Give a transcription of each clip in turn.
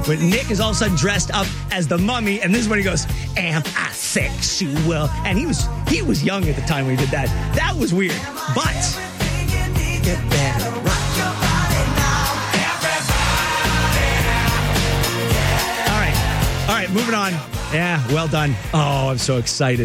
when Nick is all of a sudden dressed up as the mummy, and this is when he goes, "Am I sexual?" And he was young at the time when he did that. That was weird, but get better. All right, moving on. Yeah, well done. Oh, I'm so excited.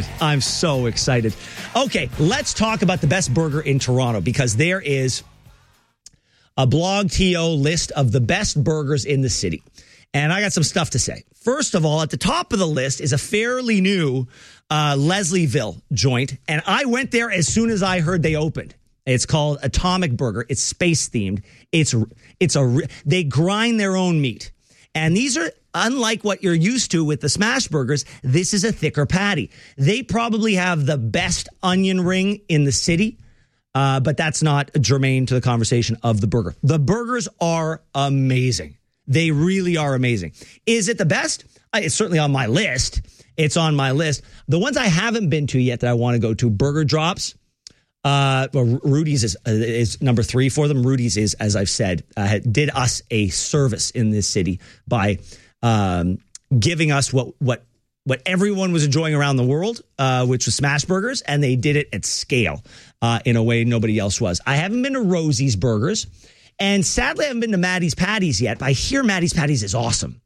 Okay, let's talk about the best burger in Toronto, because there is a Blog TO list of the best burgers in the city. And I got some stuff to say. First of all, at the top of the list is a fairly new Leslieville joint. And I went there as soon as I heard they opened. It's called Atomic Burger. It's space themed. They grind their own meat. And these are, unlike what you're used to with the smash burgers, this is a thicker patty. They probably have the best onion ring in the city, but that's not germane to the conversation of the burger. The burgers are amazing. They really are amazing. Is it the best? It's certainly on my list. It's on my list. The ones I haven't been to yet that I want to go to, Burger Drops. Rudy's is number 3 for them. Rudy's is, as I've said, did us a service in this city by giving us what everyone was enjoying around the world, which was smash burgers, and they did it at scale in a way nobody else was. I haven't been to Rosie's Burgers, and sadly I haven't been to Maddie's Patties yet, but I hear Maddie's Patties is awesome.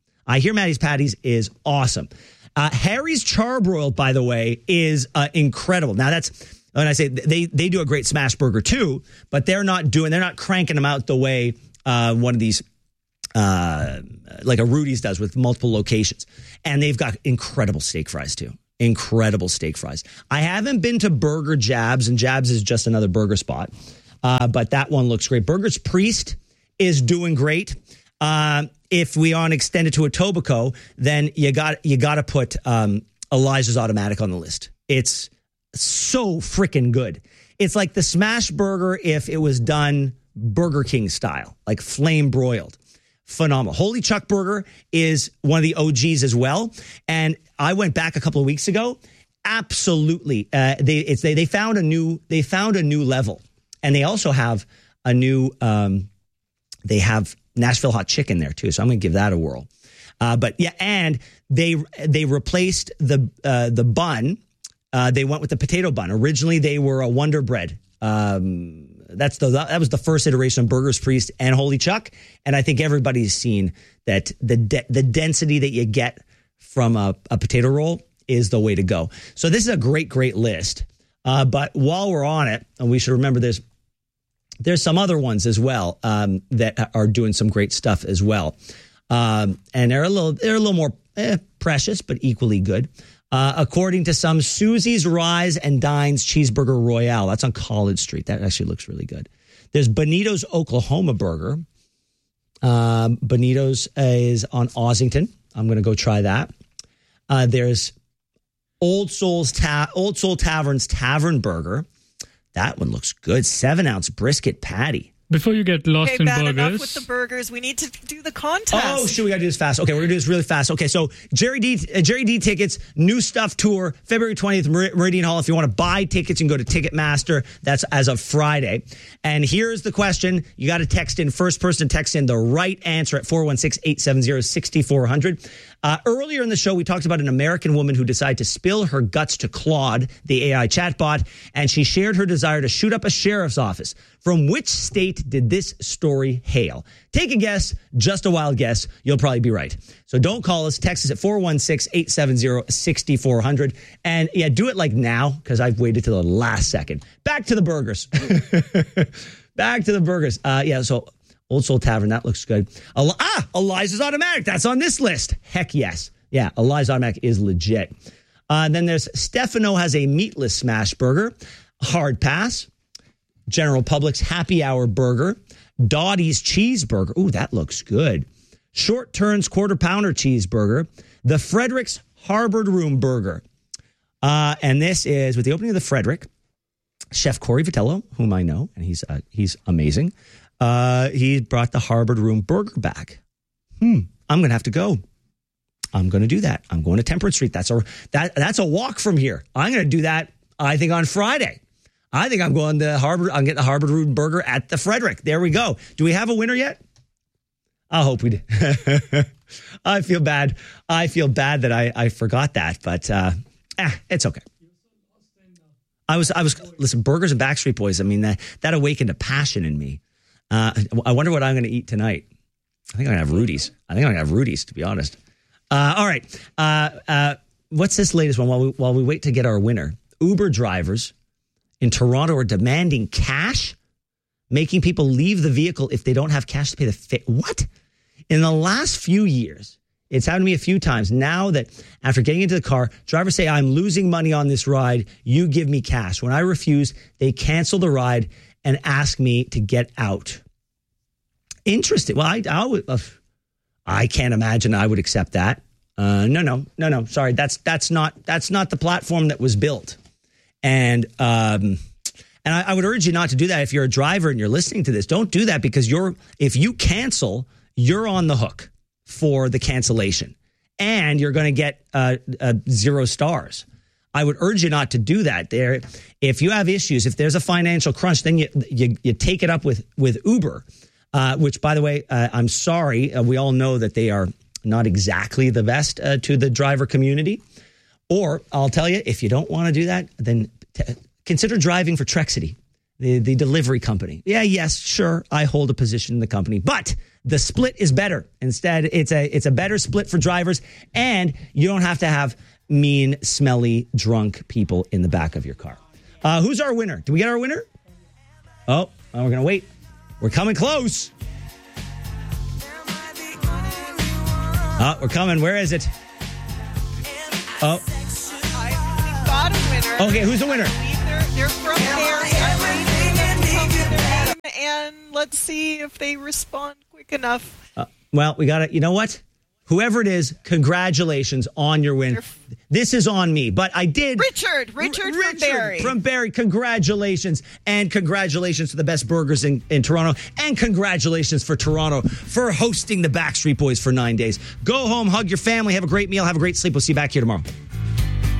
Harry's Charbroiled, by the way, is incredible. Now that's... When I say they do a great smash burger too, but they're not cranking them out the way one of these like a Rudy's does with multiple locations. And they've got incredible steak fries too. Incredible steak fries. I haven't been to Burger Jabs, and Jabs is just another burger spot, but that one looks great. Burger's Priest is doing great. If we on extend it to Etobicoke, then you got to put Elijah's Automatic on the list. It's so freaking good. It's like the smash burger if it was done Burger King style, like flame broiled. Phenomenal. Holy Chuck Burger is one of the OGs as well. And I went back a couple of weeks ago. Absolutely. They found a new level. And they also have a new they have Nashville hot chicken there too. So I'm going to give that a whirl. But yeah, and they replaced the bun. They went with the potato bun. Originally, they were a Wonder Bread. That was the first iteration of Burger's Priest and Holy Chuck, and I think everybody's seen that the density that you get from a potato roll is the way to go. So this is a great list. But while we're on it, and we should remember there's some other ones as well that are doing some great stuff as well, and they're a little more precious, but equally good. According to some, Susie's Rise and Dines Cheeseburger Royale. That's on College Street. That actually looks really good. There's Bonito's Oklahoma Burger. Bonito's is on Ossington. I'm going to go try that. There's Old Soul Tavern's Tavern Burger. That one looks good. 7-ounce brisket patty. Before you get lost in burgers. Enough with the burgers. We need to do the contest. Oh, shoot, we got to do this fast. Okay, we're going to do this really fast. Okay, so Jerry D tickets, New Stuff Tour, February 20th, Meridian Hall. If you want to buy tickets, you can go to Ticketmaster. That's as of Friday. And here's the question. You got to text in, first person text in the right answer at 416-870-6400. Earlier in the show, we talked about an American woman who decided to spill her guts to Claude, the AI chatbot, and she shared her desire to shoot up a sheriff's office. From which state did this story hail? Take a guess, just a wild guess. You'll probably be right. So don't call us. Text us at 416-870-6400. And yeah, do it like now, because I've waited till the last second. Back to the burgers. Yeah, so Old Soul Tavern, that looks good. Eliza's Automatic. That's on this list. Heck yes. Yeah, Eliza's Automatic is legit. Then there's Stefano has a meatless smash burger. Hard pass. General Public's Happy Hour Burger. Dottie's Cheeseburger. Ooh, that looks good. Short Turns Quarter Pounder Cheeseburger. The Frederick's Harbour Room Burger. And this is, with the opening of the Frederick, Chef Corey Vitello, whom I know, and he's amazing. He brought the Harbour Room Burger back. I'm going to have to go. I'm going to do that. I'm going to Temperance Street. That's a walk from here. I'm going to do that, I think, on Friday. I think I'm going to Harbour. I'm getting the Harbour Room Burger at the Frederick. There we go. Do we have a winner yet? I hope we do. I feel bad. I feel bad that I forgot that, but it's okay. I was listen, burgers and Backstreet Boys. I mean, that awakened a passion in me. I wonder what I'm going to eat tonight. I think I'm going to have Rudy's. To be honest. All right. What's this latest one? While we wait to get our winner, Uber drivers in Toronto are demanding cash, making people leave the vehicle if they don't have cash to pay the fare. What? In the last few years, it's happened to me a few times. Now that after getting into the car, drivers say, I'm losing money on this ride. You give me cash. When I refuse, they cancel the ride and ask me to get out. Interesting. Well, I can't imagine I would accept that. No. Sorry, that's not the platform that was built. And I would urge you not to do that. If you're a driver and you're listening to this, don't do that, because if you cancel, you're on the hook for the cancellation, and you're going to get 0 stars. I would urge you not to do that. If you have issues, if there's a financial crunch, then you take it up with Uber, which, by the way, I'm sorry. We all know that they are not exactly the best to the driver community. Or I'll tell you, if you don't want to do that, then consider driving for Trexity, the delivery company. Yeah, yes, sure, I hold a position in the company, but the split is better. Instead, it's a better split for drivers, and you don't have to have mean, smelly, drunk people in the back of your car. Who's our winner? Do we get our winner? Oh, we're going to wait. We're coming close. We're coming. Where is it? Oh. I got a winner. Okay, who's the winner? They're from Barrie. I'm waiting for them, and let's see if they respond quick enough. Well, we got to, you know what? Whoever it is, congratulations on your win. This is on me, but I did. Richard from Barrie. From Barrie, congratulations. And congratulations to the best burgers in Toronto. And congratulations for Toronto for hosting the Backstreet Boys for 9 days. Go home, hug your family, have a great meal, have a great sleep. We'll see you back here tomorrow.